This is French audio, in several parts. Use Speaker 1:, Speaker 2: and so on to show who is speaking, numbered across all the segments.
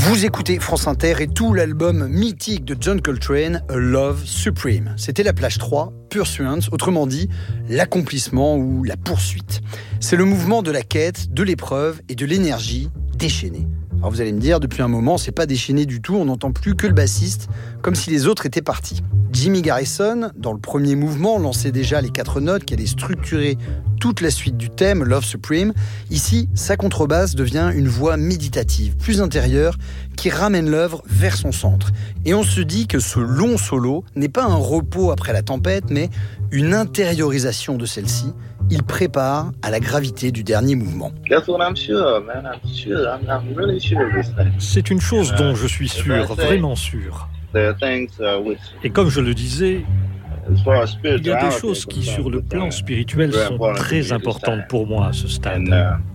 Speaker 1: Vous écoutez France Inter et tout l'album mythique de John Coltrane, A Love Supreme. C'était la plage 3, Pursuance, autrement dit, l'accomplissement ou la poursuite. C'est le mouvement de la quête, de l'épreuve et de l'énergie déchaînée. Alors vous allez me dire, depuis un moment, c'est pas déchaîné du tout, on n'entend plus que le bassiste, comme si les autres étaient partis. Jimmy Garrison, dans le premier mouvement, lançait déjà les 4 notes qui allaient structurer toute la suite du thème, Love Supreme. Ici, sa contrebasse devient une voix méditative, plus intérieure, qui ramène l'œuvre vers son centre. Et on se dit que ce long solo n'est pas un repos après la tempête, mais une intériorisation de celle-ci. Il prépare à la gravité du dernier mouvement.
Speaker 2: C'est une chose dont je suis sûr, vraiment sûr. Et comme je le disais, il y a des choses qui, sur le plan spirituel, sont très importantes pour moi à ce stade.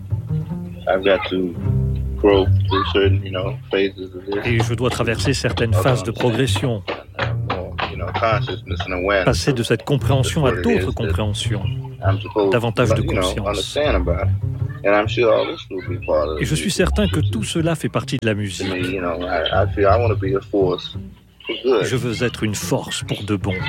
Speaker 2: Et je dois traverser certaines phases de progression, passer de cette compréhension à d'autres compréhensions, davantage de conscience. Et je suis certain que tout cela fait partie de la musique. Je veux être une force pour de bon.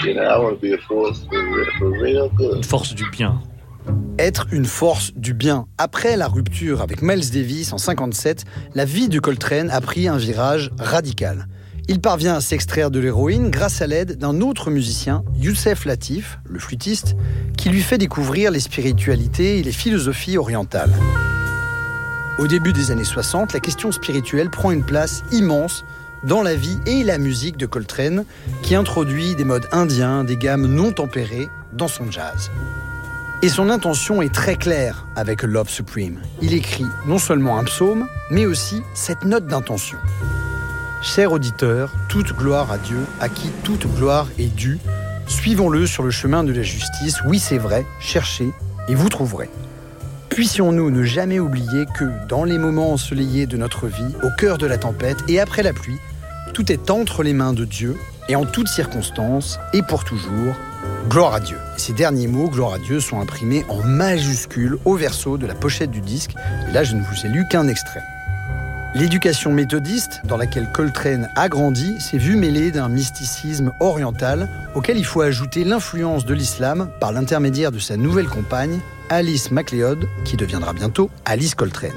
Speaker 2: Une force du bien.
Speaker 1: Être une force du bien. Après la rupture avec Miles Davis en 1957, la vie de Coltrane a pris un virage radical. Il parvient à s'extraire de l'héroïne grâce à l'aide d'un autre musicien, Yusef Lateef, le flûtiste, qui lui fait découvrir les spiritualités et les philosophies orientales. Au début des années 60, la question spirituelle prend une place immense dans la vie et la musique de Coltrane, qui introduit des modes indiens, des gammes non tempérées dans son jazz. Et son intention est très claire avec Love Supreme. Il écrit non seulement un psaume, mais aussi cette note d'intention. Cher auditeur, toute gloire à Dieu, à qui toute gloire est due. Suivons-le sur le chemin de la justice. Oui, c'est vrai, cherchez et vous trouverez. Puissions-nous ne jamais oublier que, dans les moments ensoleillés de notre vie, au cœur de la tempête et après la pluie, tout est entre les mains de Dieu et en toutes circonstances et pour toujours, gloire à Dieu. Et ces derniers mots, gloire à Dieu, sont imprimés en majuscules au verso de la pochette du disque. Et là, je ne vous ai lu qu'un extrait. L'éducation méthodiste, dans laquelle Coltrane a grandi, s'est vue mêlée d'un mysticisme oriental auquel il faut ajouter l'influence de l'islam par l'intermédiaire de sa nouvelle compagne, Alice MacLeod, qui deviendra bientôt Alice Coltrane.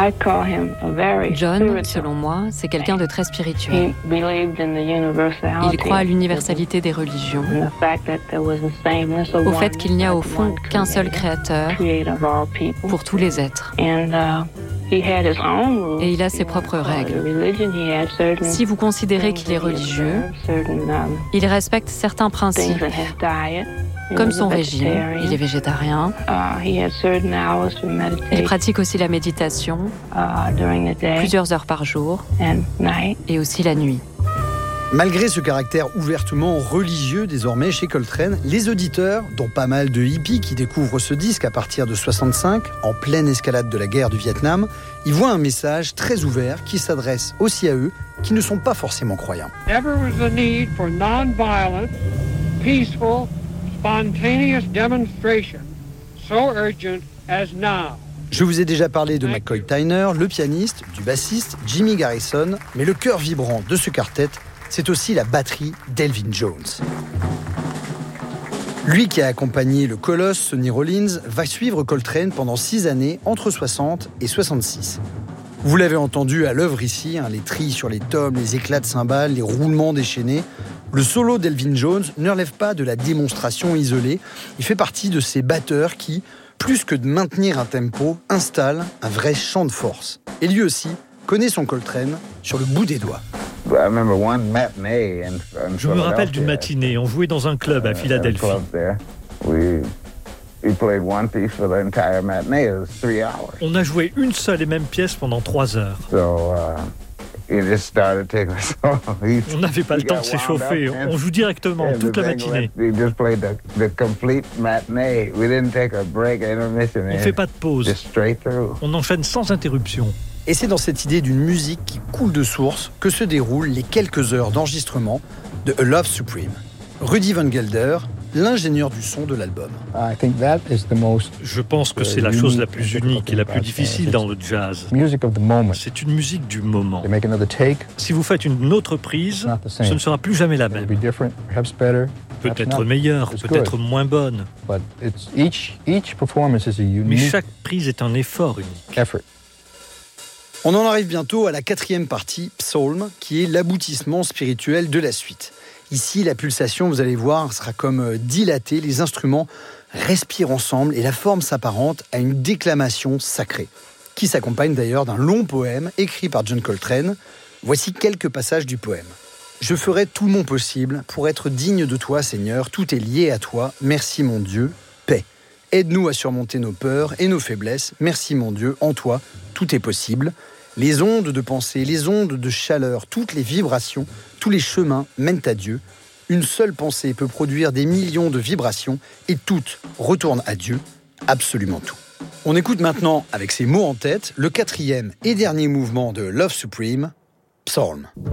Speaker 3: John, selon moi, c'est quelqu'un de très spirituel. Il croit à l'universalité des religions, au fait qu'il n'y a au fond qu'un seul créateur pour tous les êtres. Et il a ses propres règles. Si vous considérez qu'il est religieux, il respecte certains principes, comme son régime. Il est végétarien. Il pratique aussi la méditation, plusieurs heures par jour, et aussi la nuit.
Speaker 1: Malgré ce caractère ouvertement religieux désormais chez Coltrane, les auditeurs, dont pas mal de hippies qui découvrent ce disque à partir de 65, en pleine escalade de la guerre du Vietnam, y voient un message très ouvert qui s'adresse aussi à eux, qui ne sont pas forcément croyants.
Speaker 4: Ever was a need for non-violent, peaceful, spontaneous demonstration, so urgent as now.
Speaker 1: Je vous ai déjà parlé de McCoy Tyner, le pianiste, du bassiste Jimmy Garrison, mais le cœur vibrant de ce quartet, c'est aussi la batterie d'Elvin Jones. Lui qui a accompagné le colosse Sonny Rollins va suivre Coltrane pendant 6 années entre 60 et 66. Vous l'avez entendu à l'œuvre ici, les trilles sur les tomes, les éclats de cymbales, les roulements déchaînés. Le solo d'Elvin Jones ne relève pas de la démonstration isolée. Il fait partie de ces batteurs qui, plus que de maintenir un tempo, installent un vrai champ de force. Et lui aussi connaît son Coltrane sur le bout des doigts.
Speaker 2: Je me rappelle d'une matinée, on jouait dans un club à Philadelphie. On a joué une seule et même pièce pendant 3 heures. On n'avait pas le temps de s'échauffer, on joue directement toute la matinée. On ne fait pas de pause, on enchaîne sans interruption.
Speaker 1: Et c'est dans cette idée d'une musique qui coule de source que se déroulent les quelques heures d'enregistrement de A Love Supreme. Rudy Van Gelder, l'ingénieur du son de l'album.
Speaker 2: Je pense que c'est la chose la plus unique et la plus difficile dans le jazz. C'est une musique du moment. Si vous faites une autre prise, ce ne sera plus jamais la même. Peut-être meilleure, peut-être moins bonne. Mais chaque prise est un effort unique.
Speaker 1: On en arrive bientôt à la 4e partie, Psalm, qui est l'aboutissement spirituel de la suite. Ici, la pulsation, vous allez voir, sera comme dilatée, les instruments respirent ensemble et la forme s'apparente à une déclamation sacrée, qui s'accompagne d'ailleurs d'un long poème écrit par John Coltrane. Voici quelques passages du poème. « Je ferai tout mon possible pour être digne de toi, Seigneur, tout est lié à toi, merci mon Dieu, paix. Aide-nous à surmonter nos peurs et nos faiblesses, merci mon Dieu, en toi, tout est possible. Les ondes de pensée, les ondes de chaleur, toutes les vibrations, tous les chemins mènent à Dieu. Une seule pensée peut produire des millions de vibrations et toutes retournent à Dieu, absolument tout. » On écoute maintenant, avec ces mots en tête, le 4e et dernier mouvement de Love Supreme, Psalm.